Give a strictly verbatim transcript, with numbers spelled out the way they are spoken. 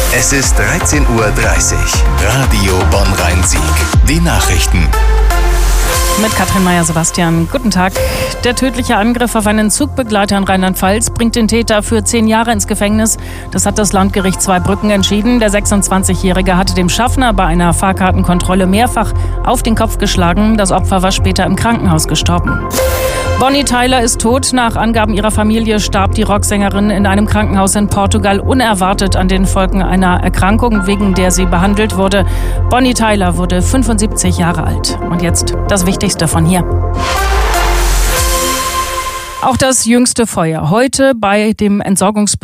Es ist dreizehn Uhr dreißig. Radio Bonn-Rhein-Sieg. Die Nachrichten. Mit Katrin Meyer-Sebastian. Guten Tag. Der tödliche Angriff auf einen Zugbegleiter in Rheinland-Pfalz bringt den Täter für zehn Jahre ins Gefängnis. Das hat das Landgericht Zweibrücken entschieden. Der sechsundzwanzigjährige hatte dem Schaffner bei einer Fahrkartenkontrolle mehrfach auf den Kopf geschlagen. Das Opfer war später im Krankenhaus gestorben. Bonnie Tyler ist tot. Nach Angaben ihrer Familie starb die Rocksängerin in einem Krankenhaus in Portugal unerwartet an den Folgen einer Erkrankung, wegen der sie behandelt wurde. Bonnie Tyler wurde fünfundsiebzig Jahre alt. Und jetzt das Wichtigste von hier. Auch das jüngste Feuer. Heute bei dem Entsorgungsbetrieb